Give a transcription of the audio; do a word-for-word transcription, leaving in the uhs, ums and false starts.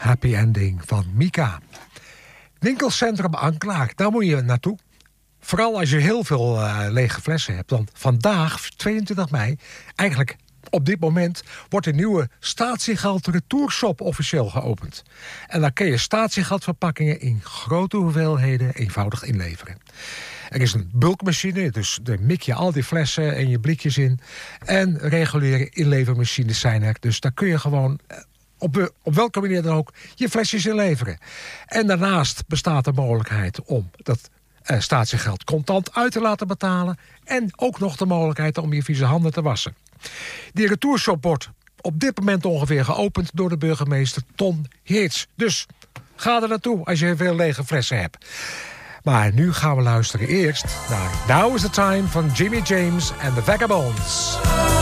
Happy Ending van Mika. Winkelcentrum Anklaar, daar moet je naartoe. Vooral als je heel veel uh, lege flessen hebt. Want vandaag, tweeëntwintig mei, eigenlijk op dit moment wordt de nieuwe statiegeld retourshop officieel geopend. En daar kun je statiegeldverpakkingen in grote hoeveelheden eenvoudig inleveren. Er is een bulkmachine, dus daar mik je al die flessen en je blikjes in. En reguliere inlevermachines zijn er. Dus daar kun je gewoon op, op welke manier dan ook je flesjes inleveren. En daarnaast bestaat de mogelijkheid om dat uh, statiegeld contant uit te laten betalen. En ook nog de mogelijkheid om je vieze handen te wassen. Die retourshop wordt op dit moment ongeveer geopend door de burgemeester Ton Heerts. Dus ga er naartoe als je veel lege flessen hebt. Maar nu gaan we luisteren eerst naar Now is the Time van Jimmy James en The Vagabonds.